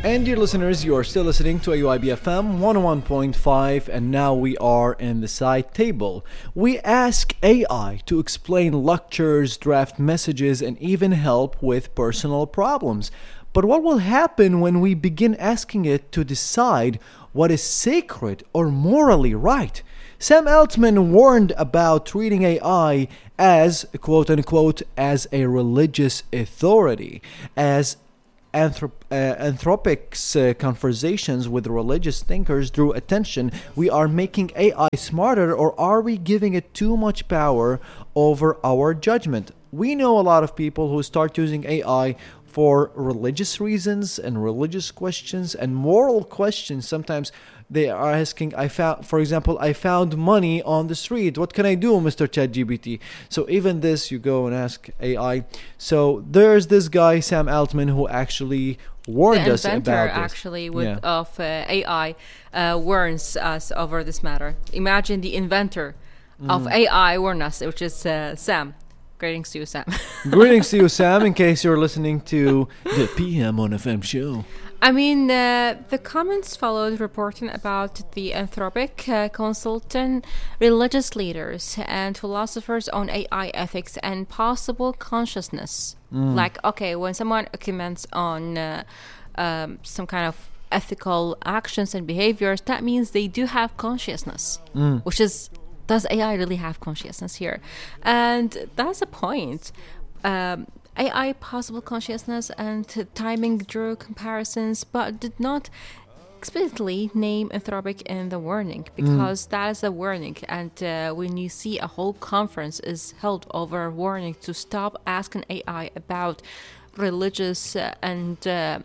And dear listeners, you are still listening to AUIBFM 101.5, and now we are in the side table. We ask AI to explain lectures, draft messages, and even help with personal problems. But what will happen when we begin asking it to decide what is sacred or morally right? Sam Altman warned about treating AI as, quote unquote, as a religious authority, as Anthropic's conversations with religious thinkers drew attention. We are making AI smarter, or are we giving it too much power over our judgment? We know a lot of people who start using AI for religious reasons and religious questions and moral questions. Sometimes they are asking, for example, I found money on the street. What can I do, Mr. ChatGPT? So even this, you go and ask AI. So there's this guy, Sam Altman, who actually warned us about this. The inventor, actually, of AI warns us over this matter. Imagine the inventor of AI warn us, which is Sam. Greetings to you, Sam. Greetings to you, Sam, in case you're listening to the PM on FM show. I mean, the comments followed reporting about the Anthropic consultant, religious leaders, and philosophers on AI ethics and possible consciousness. Like, okay, when someone comments on some kind of ethical actions and behaviors, that means they do have consciousness, which is, does AI really have consciousness here? And that's a point. AI possible consciousness and timing drew comparisons, but did not explicitly name Anthropic in the warning, because that is a warning. And when you see a whole conference is held over a warning to stop asking AI about religious and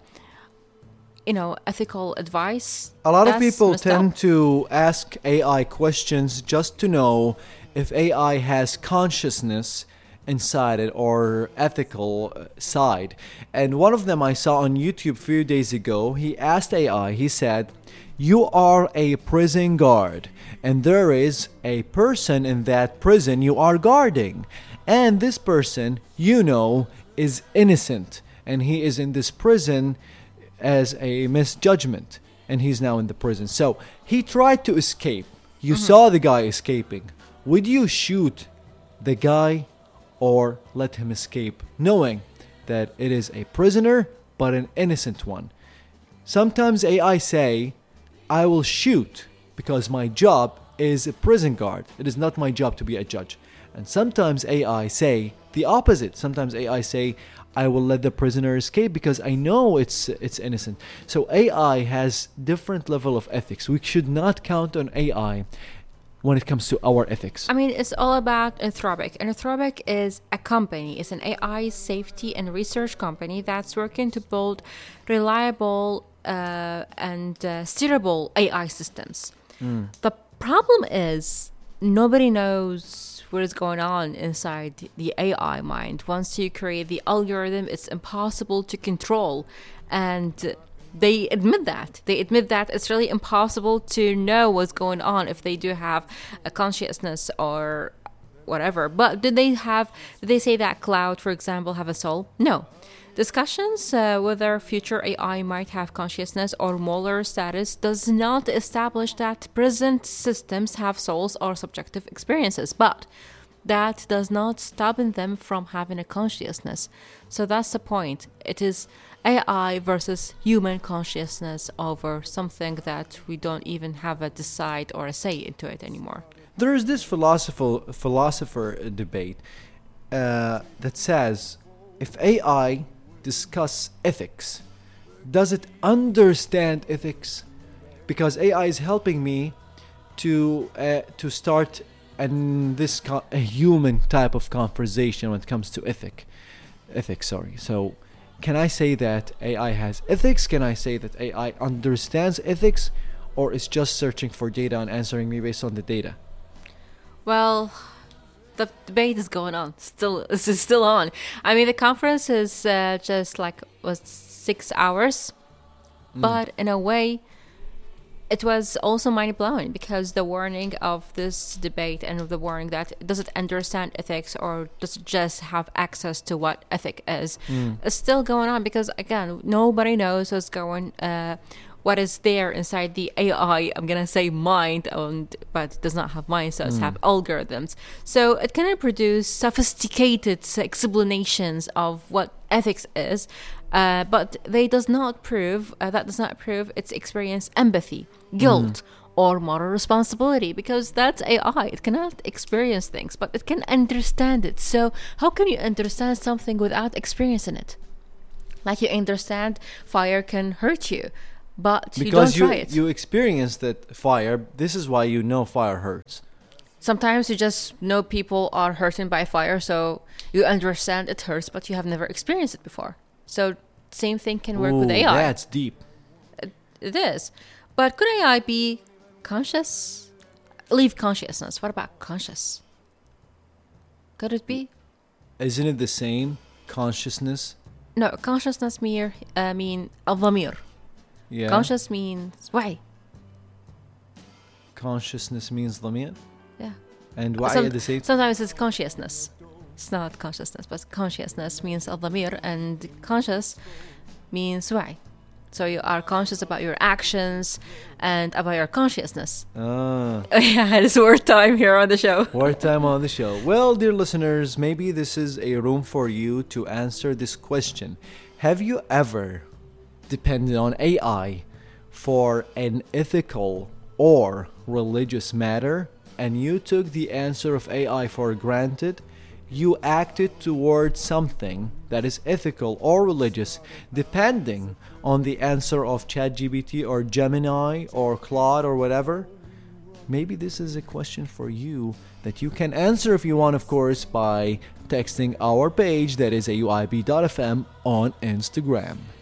ethical advice. A lot of people tend to ask AI questions just to know if AI has consciousness inside it or ethical side. And one of them I saw on YouTube a few days ago, he asked AI, he said, you are a prison guard and there is a person in that prison you are guarding. And this person, is innocent and he is in this prison as a misjudgment, and he's now in the prison. So he tried to escape. You saw the guy escaping. Would you shoot the guy or let him escape, knowing that it is a prisoner but an innocent one? Sometimes AI say, I will shoot because my job is a prison guard. It is not my job to be a judge. And sometimes AI say the opposite. Sometimes AI say, I will let the prisoner escape because I know it's innocent. So AI has different level of ethics. We should not count on AI when it comes to our ethics. I mean, it's all about Anthropic. Anthropic is a company. It's an AI safety and research company that's working to build reliable and steerable AI systems. The problem is nobody knows what is going on inside the AI mind. Once you create the algorithm, it's impossible to control. And they admit that. They admit that it's really impossible to know what's going on if they do have a consciousness or whatever. But did they say that cloud, for example, have a soul? No. Discussions whether future AI might have consciousness or moral status does not establish that present systems have souls or subjective experiences, but that does not stop them from having a consciousness. So that's the point. It is AI versus human consciousness over something that we don't even have a decide or a say into it anymore. There is this philosopher debate that says, if AI discuss ethics, does it understand ethics? Because AI is helping me to start a human type of conversation when it comes to ethics. So can I say that AI has ethics? Can I say that AI understands ethics, or is just searching for data and answering me based on the data? Well, the debate is going on. This is still on. I mean, the conference is was 6 hours, but in a way, it was also mind-blowing because the warning of this debate and the warning that does it understand ethics or does it just have access to what ethic is still going on, because again, nobody knows what is there inside the AI. I'm gonna say mind, but it does not have mind, so it's have algorithms. So it can produce sophisticated explanations of what ethics is, but that does not prove its experience empathy, guilt, or moral responsibility, because that's AI. It cannot experience things, but it can understand it. So how can you understand something without experiencing it? Like you understand fire can hurt you, but you don't try it. You experienced that fire. This is why you know fire hurts. Sometimes you just know people are hurting by fire, so you understand it hurts, but you have never experienced it before. So same thing can work with AI. That's deep. It is. But could AI be conscious? Leave consciousness. What about conscious? Could it be? Isn't it the same? Consciousness? No, consciousness mean al-dhamir. Yeah. Conscious means why. Consciousness means lamia? Yeah. And why at the same time? Sometimes it's consciousness. It's not consciousness, but consciousness means al-dhamir, and conscious means why. So you are conscious about your actions and about your consciousness. Yeah, it's war time here on the show. War time on the show. Well, dear listeners, maybe this is a room for you to answer this question. Have you ever depended on AI for an ethical or religious matter, and you took the answer of AI for granted? You acted towards something that is ethical or religious depending on the answer of ChatGPT or Gemini or Claude or whatever? Maybe this is a question for you that you can answer if you want, of course, by texting our page that is AUIB.fm on Instagram.